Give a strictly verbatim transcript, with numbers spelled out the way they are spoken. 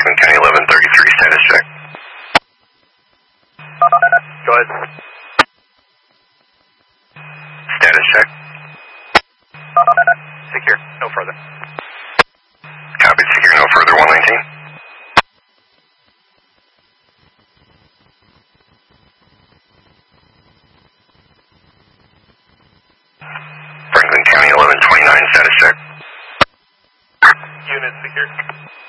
Franklin County eleven thirty-three, status check. Go ahead. Status check. Secure. No further. Copy, secure, no further, one nineteen. Franklin County eleven twenty-nine, status check. Unit secure.